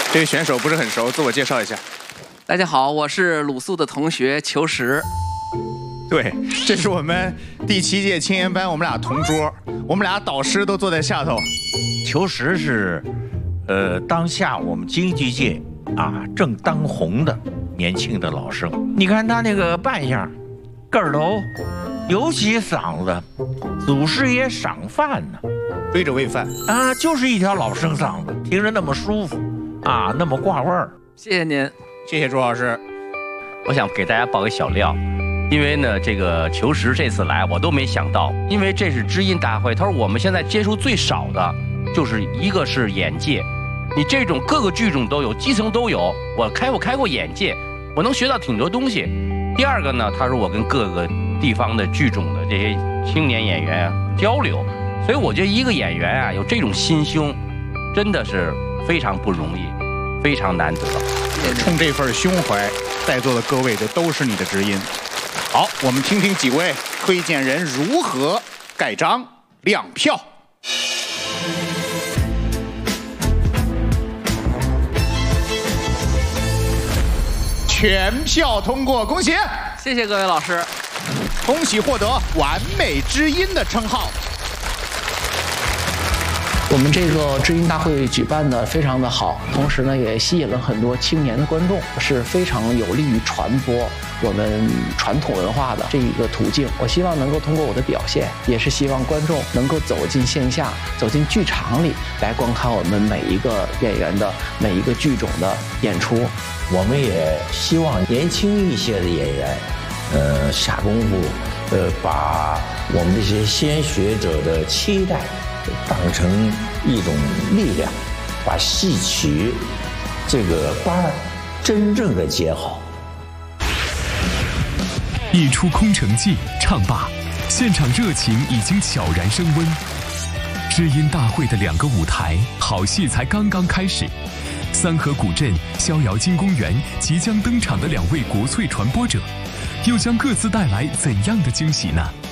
这位选手不是很熟，自我介绍一下。 大家好，我是鲁肃的同学裘石。 对，这是我们第7届青年班，我们俩同桌，我们俩导师都坐在下头。 裘石是，当下我们京剧界正当红的年轻的老生。你看他那个扮相，个儿头，尤其嗓子，祖师爷赏饭呢， 追着喂饭就是一条老生嗓子，听着那么舒服那么挂味儿。 谢谢您， 谢谢朱老师。 我想给大家爆个小料。因为呢，这个裘石这次来我都没想到，因为这是知音大会。他说我们现在接触最少的，就是一个是眼界，你这种各个剧种都有，基层都有，我开过眼界，我能学到挺多东西。第二个呢，他说我跟各个地方的剧种的这些青年演员交流，所以我觉得一个演员有这种心胸，真的是非常不容易，非常难得。 冲这份胸怀，在座的各位，这都是你的知音。好，我们听听几位推荐人如何盖章亮票。全票通过，恭喜！ 谢谢各位老师， 恭喜获得完美知音的称号。 我们这个知音大会举办的非常的好，同时呢也吸引了很多青年的观众，是非常有利于传播我们传统文化的这一个途径。我希望能够通过我的表现，也是希望观众能够走进线下，走进剧场里来观看我们每一个演员的每一个剧种的演出。 我们也希望年轻一些的演员，下功夫，把我们这些先学者的期待当成一种力量，把戏曲这个班儿真正的接好。 一出《空城计》唱罢，现场热情已经悄然升温。知音大会的2个舞台，好戏才刚刚开始。三河古镇、逍遥津公园即将登场的2位国粹传播者，又将各自带来怎样的惊喜呢？